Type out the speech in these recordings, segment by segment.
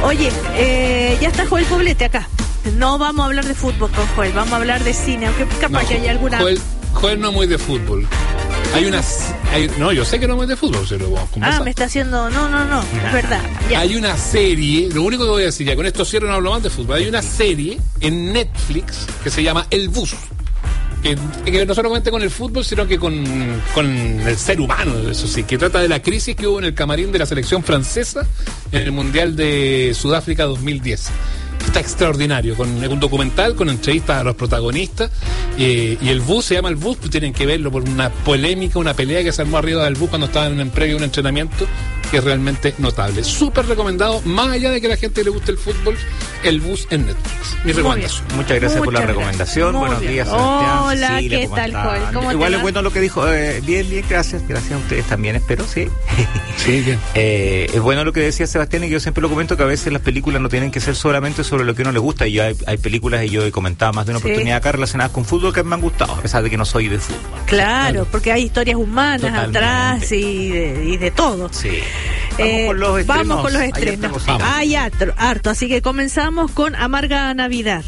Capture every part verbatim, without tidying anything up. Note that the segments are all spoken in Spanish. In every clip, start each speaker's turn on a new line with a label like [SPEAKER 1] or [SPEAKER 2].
[SPEAKER 1] Oye, eh, ya está Joel Poblete acá. No vamos a hablar de fútbol con Joel, vamos a hablar de cine, aunque capaz
[SPEAKER 2] no,
[SPEAKER 1] que haya alguna...
[SPEAKER 2] Joel, Joel no es muy de fútbol. Hay unas... Hay, no, yo sé que no es muy de fútbol, se lo vamos a conversar.
[SPEAKER 1] Ah, me está haciendo... No, no, no, es verdad. Ya.
[SPEAKER 2] Hay una serie, lo único que voy a decir, ya con esto cierro, no hablo más de fútbol. Hay una serie en Netflix que se llama El Bus. Que, que no solamente con el fútbol, sino que con, con el ser humano, eso sí, que trata de la crisis que hubo en el camarín de la selección francesa en el Mundial de Sudáfrica dos mil diez. Está extraordinario, con un documental, con entrevistas a los protagonistas, eh, y el bus se llama El Bus, pues tienen que verlo por una polémica, una pelea que se armó arriba del bus cuando estaban en previo a un entrenamiento, que es realmente notable. Súper recomendado, más allá de que a la gente le guste el fútbol, El Bus en Netflix. Mi recomendación.
[SPEAKER 3] Muchas gracias
[SPEAKER 1] Muchas
[SPEAKER 3] por la
[SPEAKER 1] gracias.
[SPEAKER 3] recomendación.
[SPEAKER 1] Muy
[SPEAKER 3] Buenos
[SPEAKER 1] bien.
[SPEAKER 3] días, Sebastián.
[SPEAKER 1] Hola,
[SPEAKER 3] Cecilia,
[SPEAKER 1] ¿qué
[SPEAKER 3] ¿cómo
[SPEAKER 1] tal,
[SPEAKER 3] están?
[SPEAKER 1] Joel? ¿Cómo te
[SPEAKER 3] Igual
[SPEAKER 1] va?
[SPEAKER 3] es bueno lo que dijo. Eh, bien, bien, gracias. Gracias a ustedes también, espero, sí.
[SPEAKER 2] Sí, bien.
[SPEAKER 3] Eh, es bueno lo que decía Sebastián, y yo siempre lo comento, que a veces las películas no tienen que ser solamente sobre lo que a uno le gusta. Y yo hay, hay películas, y yo he comentado más de una
[SPEAKER 1] Sí.
[SPEAKER 3] oportunidad acá relacionadas con fútbol que me han gustado, a pesar de que no soy de fútbol.
[SPEAKER 1] Claro, porque hay historias humanas
[SPEAKER 3] Totalmente.
[SPEAKER 1] atrás y de, y de todo.
[SPEAKER 3] Sí. Vamos
[SPEAKER 1] Eh,
[SPEAKER 3] con los estrenos.
[SPEAKER 1] Vamos con los
[SPEAKER 3] Hay
[SPEAKER 1] estrenos.
[SPEAKER 3] harta cosita.
[SPEAKER 1] Hay harto, harto, así que comenzamos con Amarga Navidad.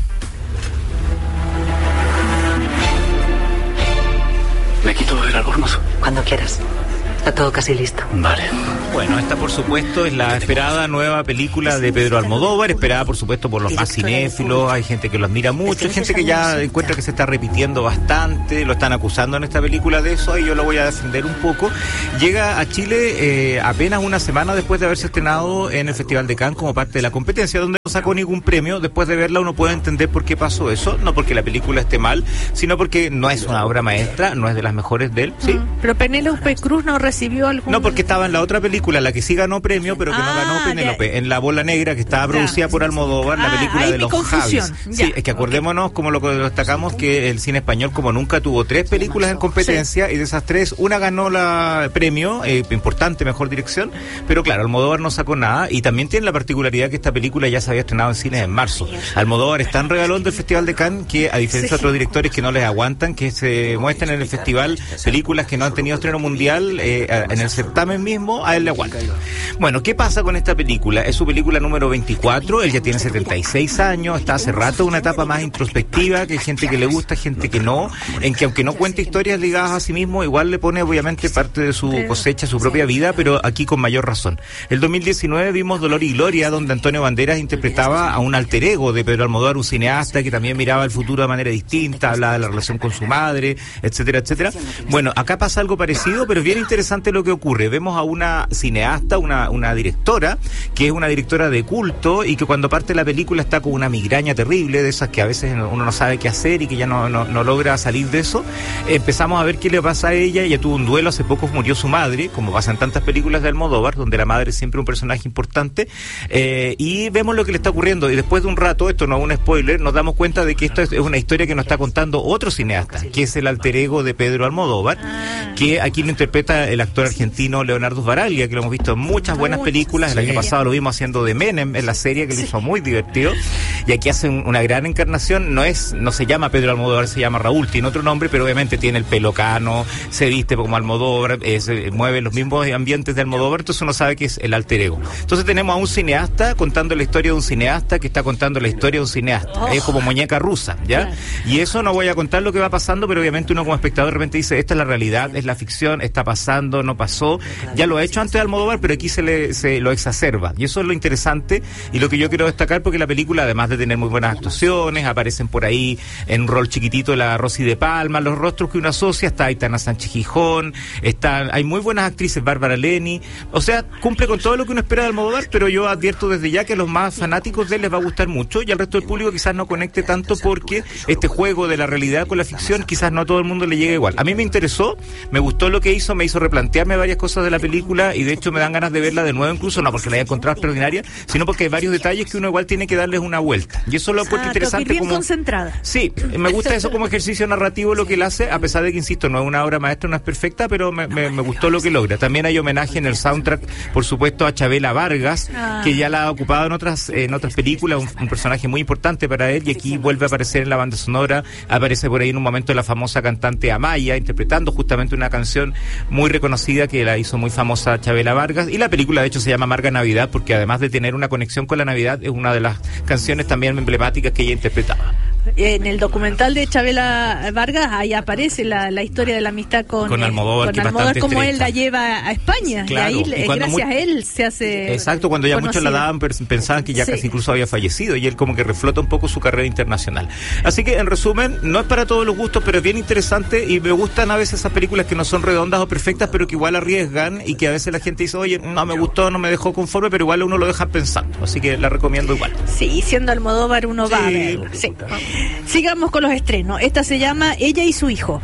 [SPEAKER 4] ¿Me quito el albornoz?
[SPEAKER 5] Cuando quieras. Está todo casi listo.
[SPEAKER 4] Vale.
[SPEAKER 3] Bueno, esta por supuesto es la esperada nueva película de Pedro Almodóvar, esperada por supuesto por los más cinéfilos. Hay gente que lo admira mucho, hay gente que ya encuentra que se está repitiendo bastante, lo están acusando en esta película de eso, y yo lo voy a defender un poco. Llega a Chile eh, apenas una semana después de haberse estrenado en el Festival de Cannes como parte de la competencia, donde no sacó ningún premio. Después de verla uno puede entender por qué pasó eso, no porque la película esté mal, sino porque no es una obra maestra, no es de las mejores de él, ¿sí?
[SPEAKER 1] Mm, pero Penélope Cruz no recibió algún...
[SPEAKER 3] No, porque estaba en la otra película, la que sí ganó premio, pero que
[SPEAKER 1] Ah,
[SPEAKER 3] no ganó Penélope,
[SPEAKER 1] ya.
[SPEAKER 3] en La Bola Negra, que estaba producida
[SPEAKER 1] Ya.
[SPEAKER 3] por Almodóvar, la
[SPEAKER 1] Ah,
[SPEAKER 3] película
[SPEAKER 1] ahí
[SPEAKER 3] de
[SPEAKER 1] mi
[SPEAKER 3] los
[SPEAKER 1] confusión.
[SPEAKER 3] Javis.
[SPEAKER 1] Ya.
[SPEAKER 3] Sí, es que acordémonos, como lo que destacamos, que el cine español como nunca tuvo tres películas en competencia, sí. Y de esas tres, una ganó la premio, eh, importante, mejor dirección, pero claro, Almodóvar no sacó nada, y también tiene la particularidad que esta película ya se había estrenado en cines en marzo. Almodóvar es tan regalón del Festival de Cannes que, a diferencia de otros directores que no les aguantan que se muestren en el festival películas que no han tenido estreno mundial, eh, en el certamen mismo, a él le aguanta. Bueno, ¿qué pasa con esta película? Es su película número veinticuatro, él ya tiene setenta y seis años, está hace rato en una etapa más introspectiva, que hay gente que le gusta, gente que no, en que aunque no cuente historias ligadas a sí mismo, igual le pone obviamente parte de su cosecha, su propia vida, pero aquí con mayor razón. El dos mil diecinueve vimos Dolor y Gloria, donde Antonio Banderas interpretaba a un alter ego de Pedro Almodóvar, un cineasta que también miraba el futuro de manera distinta, hablaba de la relación con su madre, etcétera, etcétera. Bueno, acá pasa algo parecido, pero es bien interesante lo que ocurre. Vemos a una cineasta, una, una directora, que es una directora de culto, y que cuando parte la película está con una migraña terrible, de esas que a veces uno no sabe qué hacer y que ya no, no, no logra salir de eso. Empezamos a ver qué le pasa a ella. Ella tuvo un duelo, hace poco murió su madre, como pasa en tantas películas de Almodóvar, donde la madre es siempre un personaje importante, eh, y vemos lo que le está ocurriendo, y después de un rato, esto no es un spoiler, nos damos cuenta de que esto es una historia que nos está contando otro cineasta, que es el alter ego de Pedro Almodóvar, que aquí lo interpreta el actor argentino Leonardo Sbaraglia, que lo hemos visto en muchas buenas películas. El año pasado lo vimos haciendo de Menem en la serie, que lo hizo muy divertido, y aquí hace un, una gran encarnación. No es, no se llama Pedro Almodóvar, se llama Raúl, tiene otro nombre, pero obviamente tiene el pelo cano, se viste como Almodóvar, eh, se mueve los mismos ambientes de Almodóvar, entonces uno sabe que es el alter ego. Entonces tenemos a un cineasta contando la historia de un cineasta que está contando la historia de un cineasta, oh. Es como muñeca rusa, ¿ya? Claro. Y eso no voy a contar lo que va pasando, pero obviamente uno como espectador de repente dice, esta es la realidad, es la ficción, está pasando, no pasó, ya lo ha hecho antes de Almodóvar, pero aquí se le se lo exacerba, y eso es lo interesante y lo que yo quiero destacar, porque la película, además de tener muy buenas actuaciones, aparecen por ahí en un rol chiquitito la Rosy de Palma, los rostros que uno asocia, está Aitana Sánchez Gijón, está, hay muy buenas actrices, Bárbara Leni, o sea, cumple con todo lo que uno espera de Almodóvar, pero yo advierto desde ya que a los más fanáticos de él les va a gustar mucho, y al resto del público quizás no conecte tanto, porque este juego de la realidad con la ficción quizás no a todo el mundo le llegue igual. A mí me interesó, me gustó lo que hizo, me hizo replantearme varias cosas de la película, y de hecho me dan ganas de verla de nuevo, incluso no porque la haya encontrado extraordinaria, sino porque hay varios detalles que uno igual tiene que darles una vuelta, y eso lo encuentro ah, interesante
[SPEAKER 1] bien
[SPEAKER 3] como
[SPEAKER 1] concentrada.
[SPEAKER 3] Sí, me gusta eso como ejercicio narrativo lo que él hace, a pesar de que, insisto, no es una obra maestra, no es perfecta, pero me, me, me gustó lo que logra. También hay homenaje en el soundtrack, por supuesto, a Chabela Vargas, ah. que ya la ha ocupado en otras en otras películas, un, un personaje muy importante para él, y aquí vuelve a aparecer en la banda sonora, aparece por ahí en un momento la famosa cantante Amaya, interpretando justamente una canción muy reconocida conocida que la hizo muy famosa Chabela Vargas, y la película de hecho se llama Amarga Navidad porque además de tener una conexión con la Navidad es una de las canciones también emblemáticas que ella interpretaba.
[SPEAKER 1] En el documental de Chabela Vargas ahí aparece la, la historia de la amistad con,
[SPEAKER 3] con Almodóvar,
[SPEAKER 1] con
[SPEAKER 3] que
[SPEAKER 1] Almodóvar,
[SPEAKER 3] bastante
[SPEAKER 1] como
[SPEAKER 3] estrecha.
[SPEAKER 1] él la lleva a España,
[SPEAKER 3] Claro,
[SPEAKER 1] y ahí
[SPEAKER 3] y
[SPEAKER 1] eh,
[SPEAKER 3] cuando
[SPEAKER 1] gracias
[SPEAKER 3] mu-
[SPEAKER 1] a él se hace
[SPEAKER 3] Exacto, cuando ya
[SPEAKER 1] conocida.
[SPEAKER 3] muchos la daban pensaban que ya
[SPEAKER 1] Sí.
[SPEAKER 3] casi incluso había fallecido, y él como que reflota un poco su carrera internacional. Así que en resumen, no es para todos los gustos, pero es bien interesante, y me gustan a veces esas películas que no son redondas o perfectas, pero que igual arriesgan, y que a veces la gente dice, oye, no me gustó, no me dejó conforme, pero igual uno lo deja pensando, así que la recomiendo igual.
[SPEAKER 1] Sí, siendo Almodóvar uno va a
[SPEAKER 3] Sí,
[SPEAKER 1] verla. Sí. Sigamos con los estrenos. Esta se llama Ella y su hijo.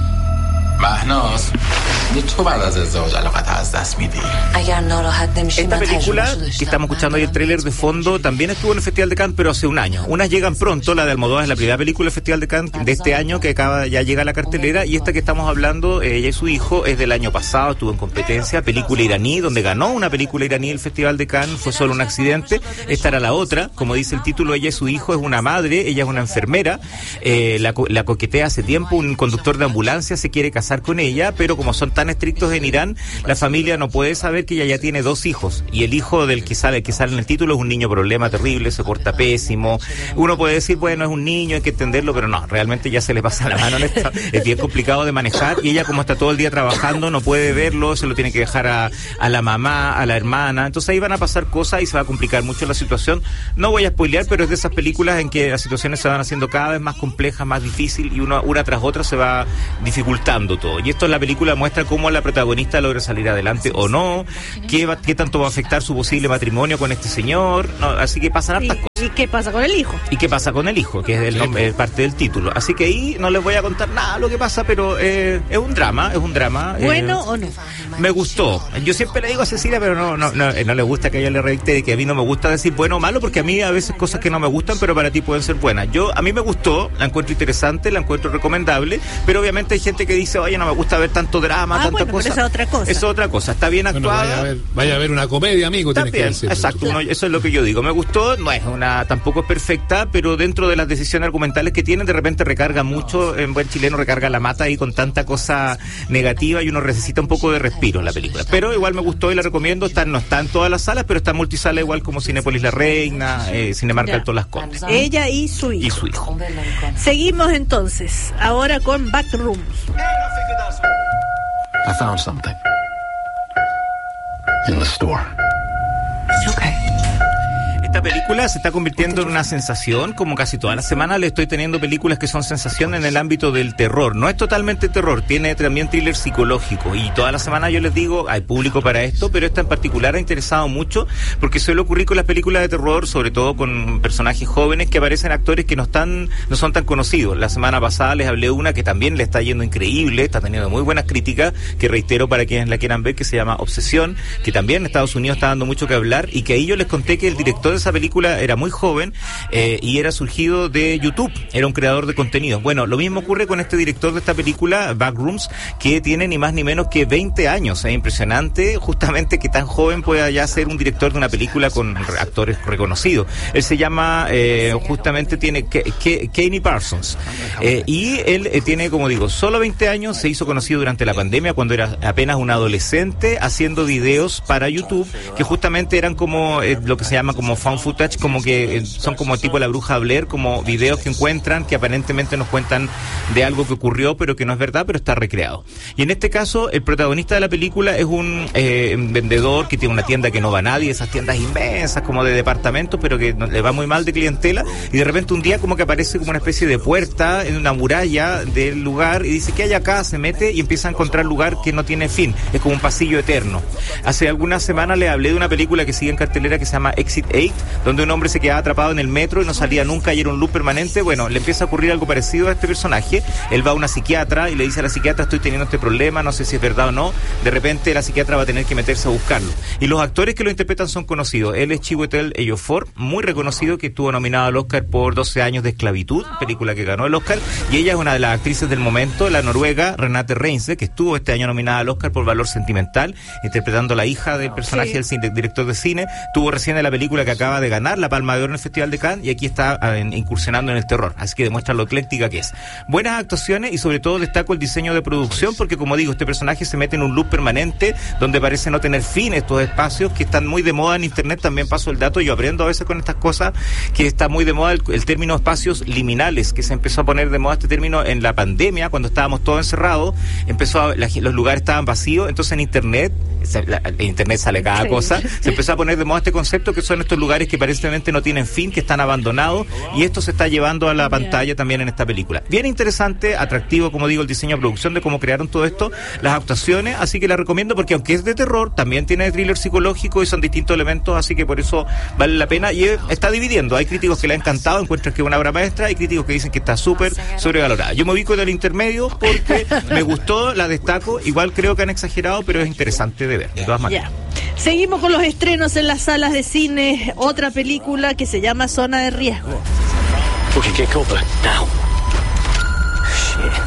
[SPEAKER 6] مهناز تو بعد از ازدواج علاقت از دست میدی.
[SPEAKER 5] اگر ناراحت نمیشی
[SPEAKER 3] Esta
[SPEAKER 5] من
[SPEAKER 3] película,
[SPEAKER 5] تجربهشو
[SPEAKER 3] que
[SPEAKER 5] داشتم.
[SPEAKER 3] estamos escuchando ahí el tráiler de fondo, también estuvo en el Festival de Cannes, pero hace un año. Unas llegan pronto, la de Almodóvar es la primera película del Festival de Cannes de este año, que acaba ya llega a la cartelera, y esta que estamos hablando, eh, ella y su hijo, es del año pasado, estuvo en competencia, película iraní, donde ganó una película iraní el Festival de Cannes, fue solo un accidente. Esta era la otra, como dice el título, ella y su hijo, es una madre, ella es una enfermera, eh, la, co- la coquetea hace tiempo, un conductor de ambulancia se quiere casar con ella, pero como son tan estrictos en Irán, la familia no puede saber que ella ya tiene dos hijos, y el hijo del que sale, que sale en el título es un niño problema terrible, se porta pésimo. Uno puede decir, bueno, es un niño, hay que entenderlo, pero no, realmente ya se le pasa la mano en esto. Es bien complicado de manejar, y ella, como está todo el día trabajando, no puede verlo, se lo tiene que dejar a, a la mamá, a la hermana, entonces ahí van a pasar cosas y se va a complicar mucho la situación. No voy a spoilear, pero es de esas películas en que las situaciones se van haciendo cada vez más complejas, más difícil, y uno, una tras otra se va dificultando todo. Y esto en la película muestra cómo la protagonista logra salir adelante o no, qué, va, qué tanto va a afectar su posible matrimonio con este señor, no, así que pasan
[SPEAKER 1] ¿Y,
[SPEAKER 3] hartas cosas.
[SPEAKER 1] ¿Y qué pasa con el hijo?
[SPEAKER 3] ¿Y qué pasa con el hijo? Que es el nombre, parte del título. Así que ahí no les voy a contar nada de lo que pasa, pero eh, es un drama, es un drama.
[SPEAKER 1] ¿Bueno
[SPEAKER 3] eh,
[SPEAKER 1] o no?
[SPEAKER 3] Me gustó. Yo siempre le digo a Cecilia, pero no, no, no, no le gusta que ella le reite que a mí no me gusta decir bueno o malo, porque a mí a veces cosas que no me gustan, pero para ti pueden ser buenas. Yo, a mí me gustó, la encuentro interesante, la encuentro recomendable, pero obviamente hay gente que dice, oye, no me gusta ver tanto drama,
[SPEAKER 1] Ah,
[SPEAKER 3] tanta
[SPEAKER 1] bueno, pero
[SPEAKER 3] cosa.
[SPEAKER 1] esa es otra cosa.
[SPEAKER 3] Eso es otra cosa. Está bien
[SPEAKER 2] Bueno,
[SPEAKER 3] actuada.
[SPEAKER 2] vaya a ver, vaya a ver una comedia, amigo, tienes que
[SPEAKER 3] También,
[SPEAKER 2] decir.
[SPEAKER 3] exacto, uno- eso es lo que yo digo. Me gustó, no es una, tampoco es perfecta, pero dentro de las decisiones argumentales que tienen, de repente recarga mucho, en buen chileno recarga la mata ahí con tanta cosa negativa, y uno necesita un poco de respiro en la película. Pero igual me gustó y la recomiendo. Está, no está en todas las salas, pero está en multisala igual como Cinépolis La Reina, eh, Cinemark
[SPEAKER 1] Ya.
[SPEAKER 3] Alto Las Condes.
[SPEAKER 1] Ella y su hijo.
[SPEAKER 3] Y su hijo.
[SPEAKER 1] Seguimos entonces, ahora con Backrooms.
[SPEAKER 4] I found something. In the store.
[SPEAKER 5] Okay.
[SPEAKER 3] Esta película se está convirtiendo en una sensación, como casi toda la semana le estoy teniendo películas que son sensación en el ámbito del terror. No es totalmente terror, tiene también thriller psicológico, y toda la semana yo les digo, hay público para esto, pero esta en particular ha interesado mucho, porque suele ocurrir con las películas de terror, sobre todo con personajes jóvenes, que aparecen actores que no están, no son tan conocidos. La semana pasada les hablé de una que también le está yendo increíble, está teniendo muy buenas críticas, que reitero para quienes la quieran ver, que se llama Obsesión, que también en Estados Unidos está dando mucho que hablar, y que ahí yo les conté que el director de esa película era muy joven, eh, y era surgido de YouTube, era un creador de contenido. Bueno, lo mismo ocurre con este director de esta película, Backrooms, que tiene ni más ni menos que veinte años. Es impresionante justamente que tan joven pueda ya ser un director de una película con actores reconocidos. Él se llama, eh, justamente tiene Ke- Ke- Kenny Parsons, eh, y él eh, tiene, como digo, solo veinte años, se hizo conocido durante la pandemia cuando era apenas un adolescente, haciendo videos para YouTube que justamente eran como eh, lo que se llama como found footage, como que eh, son como tipo La Bruja Blair, como videos que encuentran que aparentemente nos cuentan de algo que ocurrió pero que no es verdad, pero está recreado. Y en este caso el protagonista de la película es un eh, vendedor que tiene una tienda que no va a nadie, esas tiendas inmensas como de departamentos, pero que no, le va muy mal de clientela, y de repente un día como que aparece como una especie de puerta en una muralla del lugar y dice, ¿qué hay acá? Se mete y empieza a encontrar lugar que no tiene fin, es como un pasillo eterno. Hace algunas semanas le hablé de una película que sigue en cartelera que se llama Exit ocho, donde un hombre se quedaba atrapado en el metro y no salía nunca y era un loop permanente. Bueno, le empieza a ocurrir algo parecido a este personaje. Él va a una psiquiatra y le dice a la psiquiatra, estoy teniendo este problema, no sé si es verdad o no. De repente la psiquiatra va a tener que meterse a buscarlo. Y los actores que lo interpretan son conocidos. Él es Chiwetel Ejiofor, muy reconocido, que estuvo nominado al Oscar por doce años de esclavitud, película que ganó el Oscar, y ella es una de las actrices del momento, la noruega Renate Reinsve, que estuvo este año nominada al Oscar por Valor Sentimental, interpretando a la hija del personaje
[SPEAKER 1] Sí.
[SPEAKER 3] del cine, director de cine. Tuvo recién en la película que acaba acaba de ganar la Palma de Oro en el Festival de Cannes y aquí está eh, incursionando en el terror, así que demuestra lo ecléctica que es. Buenas actuaciones y sobre todo destaco el diseño de producción porque, como digo, este personaje se mete en un loop permanente donde parece no tener fin, estos espacios que están muy de moda en internet. También paso el dato, yo aprendo a veces con estas cosas, que está muy de moda el, el término espacios liminales, que se empezó a poner de moda este término en la pandemia, cuando estábamos todos encerrados, empezó a, la, los lugares estaban vacíos, entonces en internet, la, en internet sale cada sí. cosa, se empezó a poner de moda este concepto que son estos lugares que aparentemente no tienen fin, que están abandonados, y esto se está llevando a la pantalla también en esta película. Bien interesante, atractivo, como digo, el diseño de producción de cómo crearon todo esto, las actuaciones, así que la recomiendo porque aunque es de terror, también tiene thriller psicológico y son distintos elementos, así que por eso vale la pena y está dividiendo. Hay críticos que le han encantado, encuentran que es una obra maestra, hay críticos que dicen que está súper sobrevalorada. Yo me ubico en el intermedio porque me gustó, la destaco, igual creo que han exagerado, pero es interesante de ver, de todas maneras.
[SPEAKER 1] Yeah. Seguimos con los estrenos en las salas de cine, otra película que se llama Zona de Riesgo.
[SPEAKER 4] We can get cover now. Shit.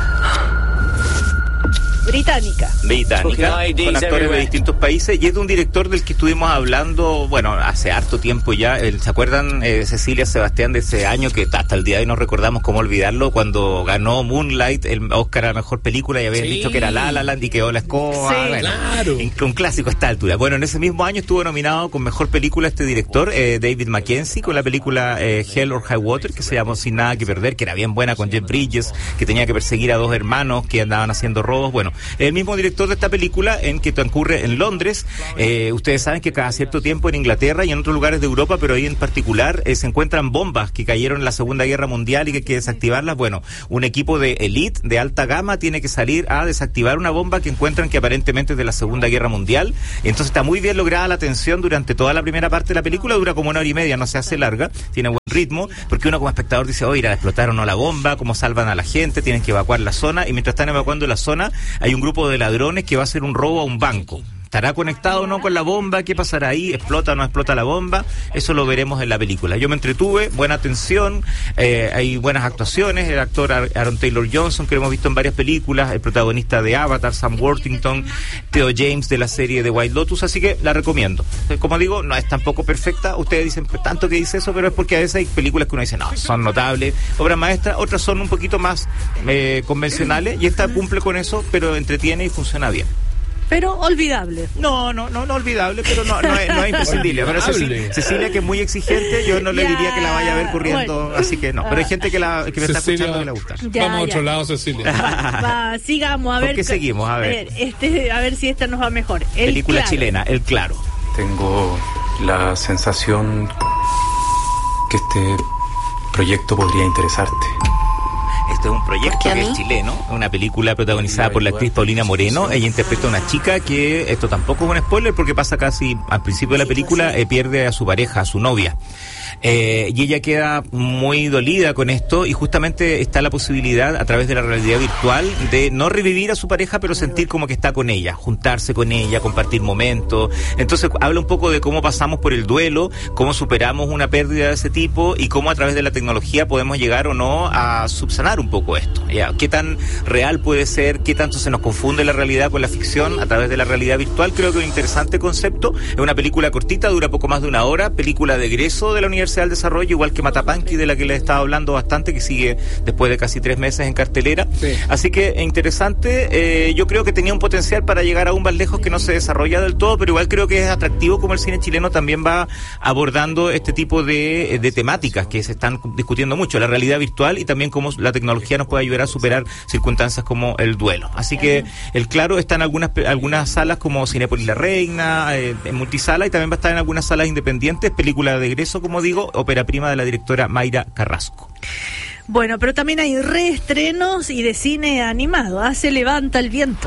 [SPEAKER 1] Británica.
[SPEAKER 3] Británica, con actores de distintos países, y es de un director del que estuvimos hablando, bueno, hace harto tiempo ya. ¿Se acuerdan, eh, Cecilia, Sebastián, de ese año que hasta el día de hoy no recordamos cómo olvidarlo, cuando ganó Moonlight el Oscar a la mejor película y habían sí. dicho que era La La Land y quedó la escoba?
[SPEAKER 1] Sí,
[SPEAKER 3] bueno,
[SPEAKER 2] claro.
[SPEAKER 3] Un clásico a esta altura. Bueno, en ese mismo año estuvo nominado con mejor película este director, eh, David Mackenzie, con la película eh, Hell or High Water, que se llamó Sin Nada que Perder, que era bien buena, con Jeff Bridges, que tenía que perseguir a dos hermanos que andaban haciendo robos. Bueno, el mismo director de esta película, en que transcurre en Londres. Eh, ustedes saben que cada cierto tiempo en Inglaterra y en otros lugares de Europa, pero ahí en particular, eh, se encuentran bombas que cayeron en la Segunda Guerra Mundial y que hay que desactivarlas. Bueno, un equipo de élite, de alta gama, tiene que salir a desactivar una bomba que encuentran que aparentemente es de la Segunda Guerra Mundial. Entonces está muy bien lograda la tensión durante toda la primera parte de la película, dura como una hora y media, no se hace larga, tiene buen ritmo, porque uno como espectador dice, oye, ¿la explotaron o no la bomba? ¿Cómo salvan a la gente? Tienen que evacuar la zona, y mientras están evacuando la zona, hay un grupo de ladrones que va a hacer un robo a un banco. ¿Estará conectado o no con la bomba? ¿Qué pasará ahí? ¿Explota o no explota la bomba? Eso lo veremos en la película. Yo me entretuve, buena atención, eh, hay buenas actuaciones, el actor Aaron Taylor Johnson, que lo hemos visto en varias películas, el protagonista de Avatar, Sam Worthington, Theo James de la serie de White Lotus, así que la recomiendo. Como digo, no es tampoco perfecta, ustedes dicen tanto que dice eso, pero es porque a veces hay películas que uno dice, no, son notables, obras maestras, otras son un poquito más eh, convencionales, y esta cumple con eso, pero entretiene y funciona bien.
[SPEAKER 1] Pero olvidable.
[SPEAKER 3] No, no, no, no olvidable, pero no, no, es, no es imprescindible. Pero Cecilia, Cecilia, que es muy exigente, yo no le ya, diría que la vaya a ver corriendo, bueno. Así que no. Pero hay gente que, la, que me Cecilia, está escuchando que le gusta.
[SPEAKER 2] Ya, vamos a otro
[SPEAKER 1] ya.
[SPEAKER 2] lado, Cecilia.
[SPEAKER 1] Va, sigamos, a ver.
[SPEAKER 3] ¿Por qué seguimos? A ver.
[SPEAKER 1] A ver, este, a ver si esta nos va mejor. El
[SPEAKER 3] Película
[SPEAKER 1] claro.
[SPEAKER 3] chilena, El Claro.
[SPEAKER 7] Tengo la sensación que este proyecto podría interesarte.
[SPEAKER 3] Este es un proyecto que es chileno, una película protagonizada por la actriz Paulina Moreno. Ella interpreta a una chica que, esto tampoco es un spoiler porque pasa casi al principio de la película, eh, pierde a su pareja, a su novia. Eh, y ella queda muy dolida con esto, y justamente está la posibilidad a través de la realidad virtual de no revivir a su pareja, pero sentir como que está con ella, juntarse con ella, compartir momentos. Entonces habla un poco de cómo pasamos por el duelo, cómo superamos una pérdida de ese tipo y cómo a través de la tecnología podemos llegar o no a subsanar un poco esto. ¿Ya? ¿Qué tan real puede ser? ¿Qué tanto se nos confunde la realidad con la ficción a través de la realidad virtual? Creo que es un interesante concepto. Es una película cortita, dura poco más de una hora, película de egreso de la Universidad del Desarrollo, igual que Matapanqui, de la que les estaba hablando bastante, que sigue después de casi tres meses en cartelera. Sí. Así que interesante. Eh, yo creo que tenía un potencial para llegar aún más lejos, que no se desarrolla del todo, pero igual creo que es atractivo como el cine chileno también va abordando este tipo de, de temáticas que se están discutiendo mucho, la realidad virtual y también cómo la tecnología nos puede ayudar a superar circunstancias como el duelo. Así que El Claro está en algunas algunas salas como Cinépolis La Reina, eh, en multisala, y también va a estar en algunas salas independientes, película de egreso, como digo, ópera prima de la directora Mayra Carrasco.
[SPEAKER 1] Bueno, pero también hay reestrenos y de cine animado. ¿Ah? Se levanta el viento.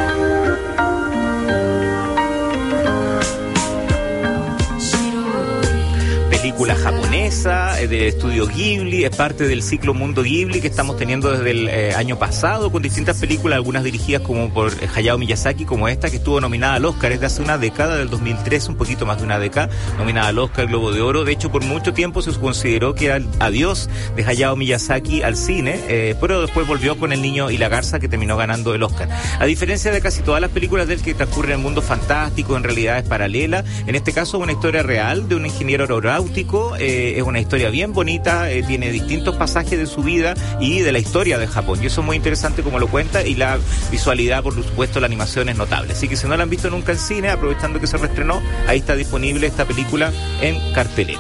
[SPEAKER 3] Película japonesa eh, del estudio Ghibli, es parte del ciclo Mundo Ghibli que estamos teniendo desde el eh, año pasado, con distintas películas, algunas dirigidas como por eh, Hayao Miyazaki, como esta que estuvo nominada al Oscar, es de hace una década, del dos mil tres, un poquito más de una década, nominada al Oscar, Globo de Oro. De hecho, por mucho tiempo se consideró que era el adiós de Hayao Miyazaki al cine, eh, pero después volvió con El Niño y la Garza, que terminó ganando el Oscar. A diferencia de casi todas las películas de él que transcurren en mundos fantásticos, en realidades paralelas, en este caso una historia real de un ingeniero aeronáutico biográfico, eh, es una historia bien bonita, eh, tiene distintos pasajes de su vida y de la historia de Japón, y eso es muy interesante como lo cuenta, y la visualidad, por supuesto, la animación es notable. Así que si no la han visto nunca en cine, aprovechando que se reestrenó, ahí está disponible esta película en cartelera.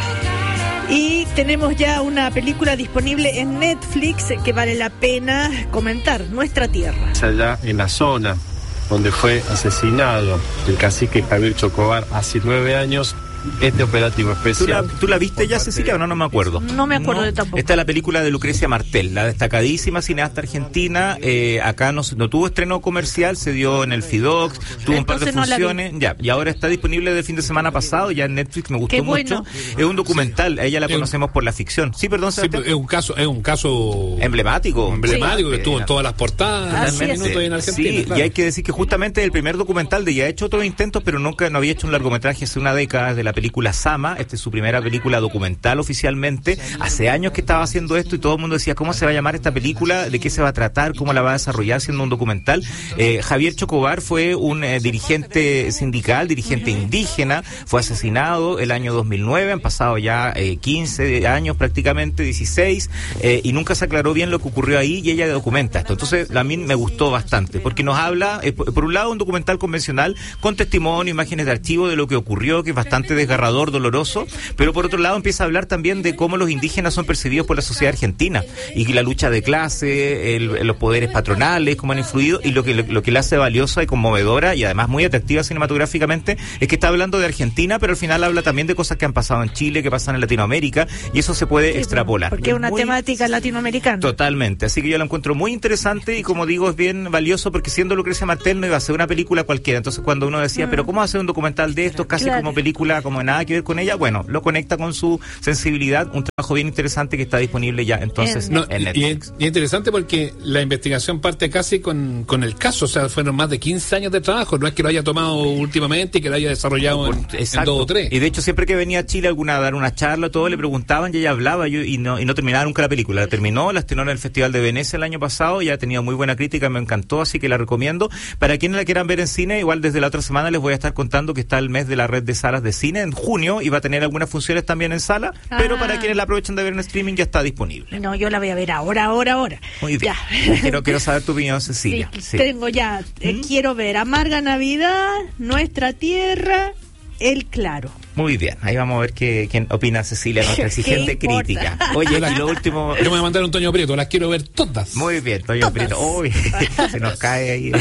[SPEAKER 1] Y tenemos ya una película disponible en Netflix que vale la pena comentar, Nuestra Tierra.
[SPEAKER 8] Allá en la zona donde fue asesinado el cacique Javier Chocobar hace nueve años, este operativo especial.
[SPEAKER 3] ¿Tú la, ¿tú la viste ya, Cecilia, o no? No me acuerdo.
[SPEAKER 1] No me acuerdo
[SPEAKER 3] no.
[SPEAKER 1] de tampoco.
[SPEAKER 3] Esta es la película de Lucrecia Martel, la destacadísima cineasta argentina. Eh, acá no, no tuvo estreno comercial, se dio en el Fidox, tuvo un par de
[SPEAKER 1] Entonces no
[SPEAKER 3] funciones, ya, y ahora está disponible del fin de semana pasado, ya en Netflix, me gustó
[SPEAKER 1] Qué
[SPEAKER 3] mucho.
[SPEAKER 1] bueno.
[SPEAKER 3] Es un documental, a ella la
[SPEAKER 2] Es
[SPEAKER 3] conocemos
[SPEAKER 2] un-
[SPEAKER 3] por la ficción. Sí, perdón,
[SPEAKER 2] Sí,
[SPEAKER 3] Sebastián.
[SPEAKER 2] es un caso, es un caso
[SPEAKER 3] Emblemático.
[SPEAKER 2] emblemático que
[SPEAKER 3] Sí.
[SPEAKER 2] estuvo en todas las portadas,
[SPEAKER 1] Así
[SPEAKER 2] en
[SPEAKER 1] es.
[SPEAKER 2] minutos en Argentina.
[SPEAKER 3] Sí,
[SPEAKER 2] claro.
[SPEAKER 3] y hay que decir que justamente el primer documental de ella ha hecho otros intentos, pero nunca no había hecho un largometraje hace una década, de la película Sama. Esta es su primera película documental oficialmente. Hace años que estaba haciendo esto y todo el mundo decía, ¿cómo se va a llamar esta película? ¿De qué se va a tratar? ¿Cómo la va a desarrollar siendo un documental? Eh, Javier Chocobar fue un eh, dirigente sindical, dirigente indígena, fue asesinado el año dos mil nueve, han pasado ya eh, quince años prácticamente, dieciséis, eh, y nunca se aclaró bien lo que ocurrió ahí, y ella documenta esto. Entonces, a mí me gustó bastante, porque nos habla, eh, por, por un lado, un documental convencional con testimonio, imágenes de archivo de lo que ocurrió, que es bastante desgarrador, doloroso, pero por otro lado empieza a hablar también de cómo los indígenas son percibidos por la sociedad argentina, y que la lucha de clase, el, los poderes patronales, cómo han influido, y lo que, lo, lo que la hace valiosa y conmovedora, y además muy atractiva cinematográficamente, es que está hablando de Argentina, pero al final habla también de cosas que han pasado en Chile, que pasan en Latinoamérica, y eso se puede
[SPEAKER 1] Sí,
[SPEAKER 3] extrapolar.
[SPEAKER 1] porque es una
[SPEAKER 3] Muy-
[SPEAKER 1] temática latinoamericana.
[SPEAKER 3] Totalmente, así que yo la encuentro muy interesante, y como digo, es bien valioso, porque siendo Lucrecia Martel no iba a ser una película cualquiera. Entonces cuando uno decía, pero ¿cómo hacer un documental de esto? Casi
[SPEAKER 1] Claro.
[SPEAKER 3] como película, como nada que ver con ella. Bueno, lo conecta con su sensibilidad, un trabajo bien interesante que está disponible ya entonces
[SPEAKER 1] En-
[SPEAKER 2] No,
[SPEAKER 3] en
[SPEAKER 2] y,
[SPEAKER 3] Netflix.
[SPEAKER 2] es, y es interesante porque la investigación parte casi con, con el caso, o sea, fueron más de quince años de trabajo, no es que lo haya tomado últimamente y que lo haya desarrollado en, en
[SPEAKER 3] Exacto.
[SPEAKER 2] dos o tres.
[SPEAKER 3] Y de hecho siempre que venía a Chile alguna a dar una charla, todo le preguntaban y ella hablaba, yo, y no y no terminaba nunca la película. La terminó, la estrenó en el Festival de Venecia el año pasado, y ha tenido muy buena crítica, me encantó, así que la recomiendo. Para quienes la quieran ver en cine, igual desde la otra semana les voy a estar contando que está el mes de la red de salas de cine en junio, y va a tener algunas funciones también en sala,
[SPEAKER 1] Ah.
[SPEAKER 3] pero para quienes la aprovechan de ver en streaming ya está disponible.
[SPEAKER 1] No, yo la voy a ver ahora, ahora, ahora.
[SPEAKER 3] Muy bien.
[SPEAKER 1] Ya.
[SPEAKER 3] Quiero, quiero saber tu opinión, Cecilia.
[SPEAKER 1] Sí,
[SPEAKER 3] Sí.
[SPEAKER 1] tengo ya, eh, quiero ver Amarga Navidad, Nuestra Tierra, El Claro.
[SPEAKER 3] Muy bien, ahí vamos a ver qué, quién opina Cecilia, nuestra exigente
[SPEAKER 1] ¿Qué importa?
[SPEAKER 3] crítica. Oye, y lo último...
[SPEAKER 2] Yo me voy a mandar un Toño Prieto, las quiero ver todas.
[SPEAKER 3] Muy bien, Toño
[SPEAKER 1] Todas.
[SPEAKER 3] Prieto. Uy, se nos cae ahí.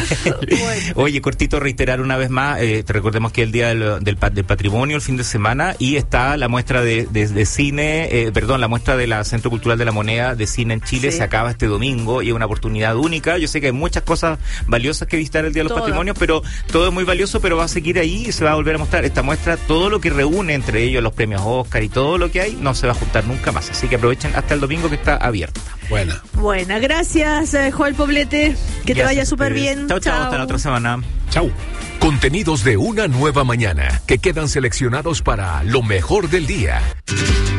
[SPEAKER 3] Oye, cortito, reiterar una vez más, eh, te recordemos que es el Día del, del, pa- del Patrimonio, el fin de semana, y está la muestra de, de, de cine, eh, perdón, la muestra de la Centro Cultural de la Moneda de Cine en Chile,
[SPEAKER 1] Sí.
[SPEAKER 3] se acaba este domingo, y es una oportunidad única. Yo sé que hay muchas cosas valiosas que visitar el Día de los
[SPEAKER 1] Todo.
[SPEAKER 3] Patrimonios, pero todo es muy valioso, pero va a seguir ahí y se va a volver a mostrar. Esta muestra, todo lo que reúne entre ellos los premios Oscar y todo lo que hay, no se va a juntar nunca más. Así que aprovechen hasta el domingo que está abierta.
[SPEAKER 2] Buena.
[SPEAKER 1] Buena, gracias, eh, Joel Poblete. Que te
[SPEAKER 3] Gracias
[SPEAKER 1] vaya
[SPEAKER 3] a
[SPEAKER 1] súper
[SPEAKER 3] ustedes.
[SPEAKER 1] bien.
[SPEAKER 3] Chao, chao, hasta la otra semana.
[SPEAKER 2] Chau.
[SPEAKER 9] Contenidos de una nueva mañana que quedan seleccionados para lo mejor del día.